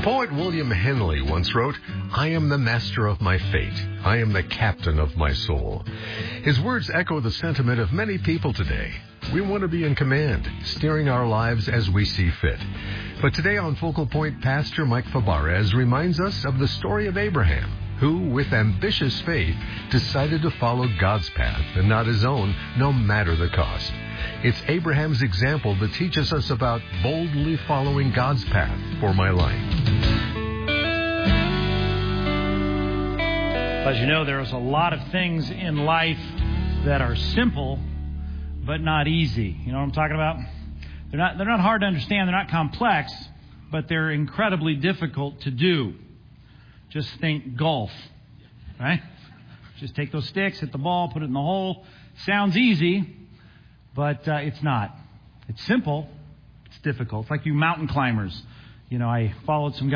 Poet William Henley once wrote, "I am the master of my fate. I am the captain of my soul." His words echo the sentiment of many people today. We want to be in command, steering our lives as we see fit. But today on Focal Point, Pastor Mike Fabarez reminds us of the story of Abraham, who, with ambitious faith, decided to follow God's path and not his own, no matter the cost. It's Abraham's example that teaches us about boldly following God's path for my life. As you know, there's a lot of things in life that are simple, but not easy. You know what I'm talking about? They're not hard to understand. They're not complex, but they're incredibly difficult to do. Just think golf, right? Just take those sticks, hit the ball, put it in the hole. Sounds easy, but it's not. It's simple. It's difficult. It's like you mountain climbers. You know, I followed some guys